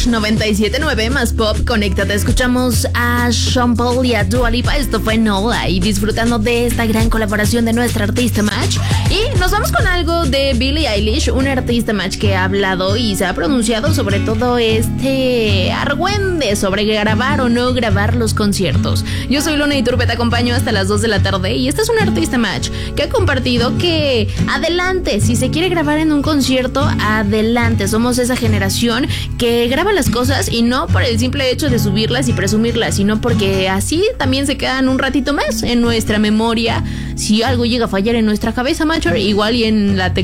Match 97.9 más pop, conéctate. Escuchamos a Sean Paul y a Dua Lipa. Esto fue Nola, y disfrutando de esta gran colaboración de nuestra artista Match. Y nos vamos con algo de Billie Eilish, una artista Match que ha hablado y se ha pronunciado sobre todo este argüende sobre grabar o no grabar los conciertos. Yo soy Luna Iturbe, te acompaño hasta las 2 de la tarde, y esta es una artista Match que ha compartido que adelante, si se quiere grabar en un concierto, adelante. Somos esa generación que graba las cosas, y no por el simple hecho de subirlas y presumirlas, sino porque así también se quedan un ratito más en nuestra memoria. Si algo llega a fallar en nuestra cabeza, Matcher, igual y en la